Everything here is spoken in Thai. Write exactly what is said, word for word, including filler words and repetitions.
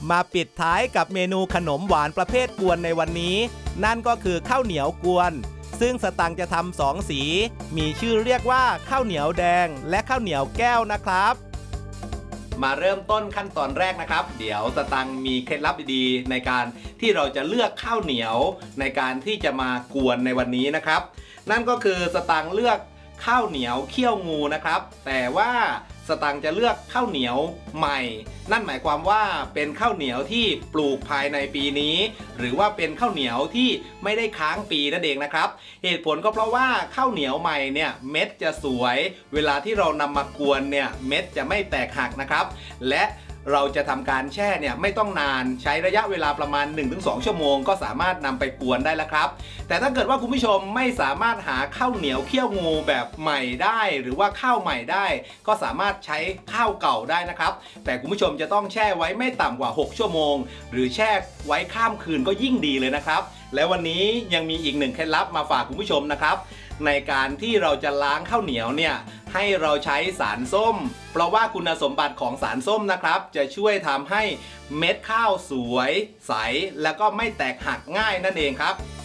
มาปิดท้ายกับเมนูขนมหวานประเภทกวนในวันนี้นั่นก็คือข้าวเหนียวกวนซึ่งสตังค์จะทำสองสีมีชื่อเรียกว่าข้าวเหนียวแดงและข้าวเหนียวแก้วนะครับมาเริ่มต้นขั้นตอนแรกนะครับเดี๋ยวสตังค์มีเคล็ดลับดีๆในการที่เราจะเลือกข้าวเหนียวในการที่จะมากวนในวันนี้นะครับนั่นก็คือสตังค์เลือกข้าวเหนียวเขี้ยวงูนะครับแต่ว่าสตังค์จะเลือกข้าวเหนียวใหม่นั่นหมายความว่าเป็นข้าวเหนียวที่ปลูกภายในปีนี้หรือว่าเป็นข้าวเหนียวที่ไม่ได้ค้างปีนั่นเองนะครับเหตุผลก็เพราะว่าข้าวเหนียวใหม่เนี่ยเม็ดจะสวยเวลาที่เรานำมากวนเนี่ยเม็ดจะไม่แตกหักนะครับและเราจะทำการแช่เนี่ยไม่ต้องนานใช้ระยะเวลาประมาณ หนึ่งถึงสอง ชั่วโมงก็สามารถนำไปกวนได้แล้วครับแต่ถ้าเกิดว่าคุณผู้ชมไม่สามารถหาข้าวเหนียวเขี้ยวงูแบบใหม่ได้หรือว่าข้าวใหม่ได้ก็สามารถใช้ข้าวเก่าได้นะครับแต่คุณผู้ชมจะต้องแช่ไว้ไม่ต่ำกว่าหกชั่วโมงหรือแช่ไว้ข้ามคืนก็ยิ่งดีเลยนะครับและวันนี้ยังมีอีกหนึ่งเคล็ดลับมาฝากคุณผู้ชมนะครับในการที่เราจะล้างข้าวเหนียวเนี่ยให้เราใช้สารส้มเพราะว่าคุณสมบัติของสารส้มนะครับจะช่วยทำให้เม็ดข้าวสวยใสแล้วก็ไม่แตกหักง่ายนั่นเองครับ